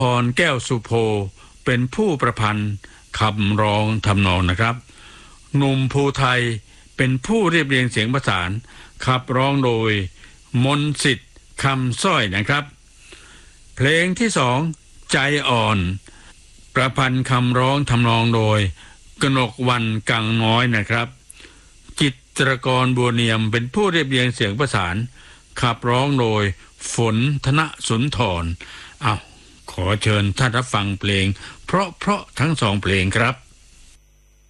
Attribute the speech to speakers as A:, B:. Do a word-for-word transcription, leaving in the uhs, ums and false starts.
A: พรแก้วสุโพเป็นผู้ประพันธ์คำร้องทำนองนะครับหนุ่มภูไทยเป็นผู้เรียบเรียงเสียงประสานขับร้องโดยมนต์สิทธิ์คำสร้อยนะครับเพลงที่สองใจอ่อนประพันธ์คำร้องทำนองโดยกนกวรรณกังน้อยนะครับจิตรกรบัวเนียมเป็นผู้เรียบเรียงเสียงประสานขับร้องโดยฝนธนสุนทรเอาขอเชิญท่านรับฟังเพลงเพราะเพราะทั้งสองเพลงครับ